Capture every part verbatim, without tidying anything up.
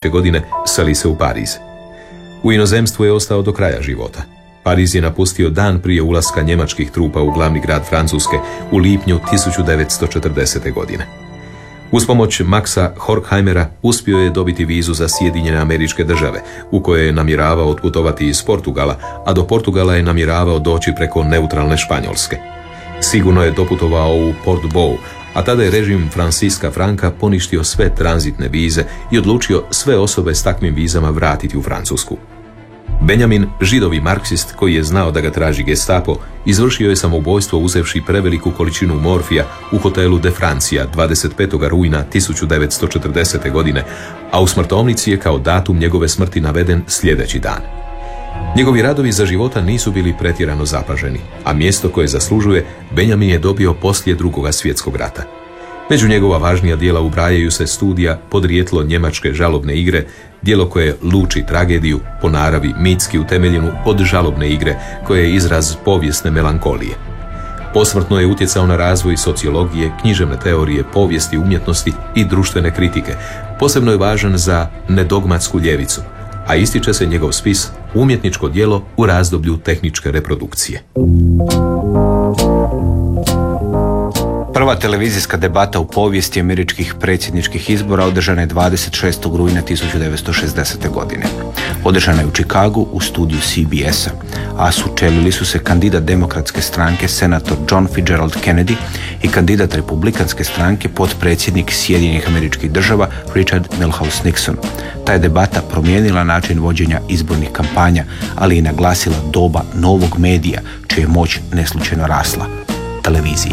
devetnaeste. godine seli se u Pariz. U inozemstvu je ostao do kraja života. Pariz je napustio dan prije ulaska njemačkih trupa u glavni grad Francuske u lipnju tisuću devetsto četrdesete. godine. Uz pomoć Maxa Horkheimera uspio je dobiti vizu za Sjedinjene Američke Države, u kojoj je namjeravao otputovati iz Portugala, a do Portugala je namjeravao doći preko neutralne Španjolske. Sigurno je doputovao u Port-Bou, a tada je režim Franciska Franka poništio sve tranzitne vize i odlučio sve osobe s takvim vizama vratiti u Francusku. Benjamin, židovi marksist koji je znao da ga traži Gestapo, izvršio je samoubojstvo uzevši preveliku količinu morfija u hotelu De Francia dvadeset petog rujna tisuću devetsto četrdesete. godine, a u smrtovnici je kao datum njegove smrti naveden sljedeći dan. Njegovi radovi za života nisu bili pretjerano zapaženi, a mjesto koje zaslužuje Benjamin je dobio poslije Drugoga svjetskog rata. Među njegova važnija djela ubrajaju se studija Podrijetlo njemačke žalobne igre, djelo koje luči tragediju, po naravi mitski utemeljenu od žalobne igre, koja je izraz povijesne melankolije. Posmrtno je utjecao na razvoj sociologije, književne teorije, povijesti umjetnosti i društvene kritike. Posebno je važan za nedogmatsku ljevicu, a ističe se njegov spis Umjetničko djelo u razdoblju tehničke reprodukcije. Prva televizijska debata u povijesti američkih predsjedničkih izbora održana je dvadeset šestog rujna tisuću devetsto šezdesete. godine. Održana je u Chicagu u studiju C B S-a, a sučelili su se kandidat demokratske stranke senator John Fitzgerald Kennedy i kandidat republikanske stranke potpredsjednik Sjedinjenih Američkih Država Richard Milhouse Nixon. Ta je debata promijenila način vođenja izbornih kampanja, ali i naglasila doba novog medija, čija je moć neslučajno rasla, televizije.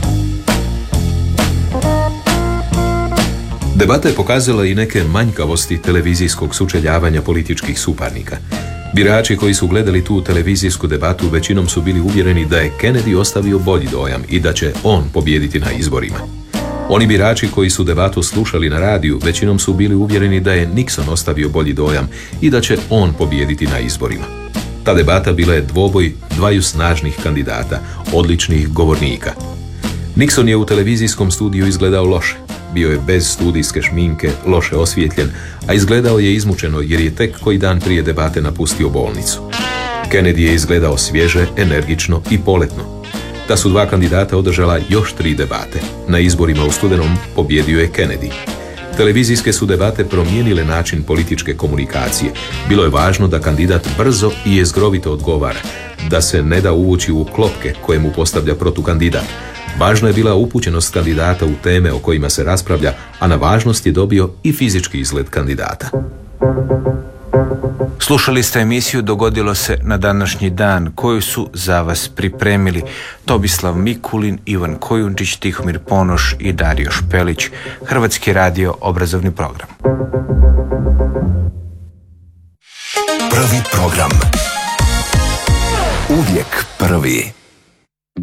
Debata je pokazala i neke manjkavosti televizijskog sučeljavanja političkih suparnika. Birači koji su gledali tu televizijsku debatu većinom su bili uvjereni da je Kennedy ostavio bolji dojam i da će on pobijediti na izborima. Oni birači koji su debatu slušali na radiju većinom su bili uvjereni da je Nixon ostavio bolji dojam i da će on pobijediti na izborima. Ta debata bila je dvoboj dvaju snažnih kandidata, odličnih govornika. Nixon je u televizijskom studiju izgledao loše. Bio je bez studijske šminke, loše osvijetljen, a izgledao je izmučeno jer je tek koji dan prije debate napustio bolnicu. Kennedy je izgledao svježe, energično i poletno. Ta su dva kandidata održala još tri debate. Na izborima u studenom pobjedio je Kennedy. Televizijske su debate promijenile način političke komunikacije. Bilo je važno da kandidat brzo i jezgrovito odgovara, da se ne da uvući u klopke koje mu postavlja protukandidat. Važna je bila upućenost kandidata u teme o kojima se raspravlja, a na važnost je dobio i fizički izgled kandidata. Slušali ste emisiju Dogodilo se na današnji dan, koju su za vas pripremili Tomislav Mikulin, Ivan Kojundžić, Tihomir Ponoš i Dario Špelić. Hrvatski radio obrazovni program. Prvi program. Uvijek prvi.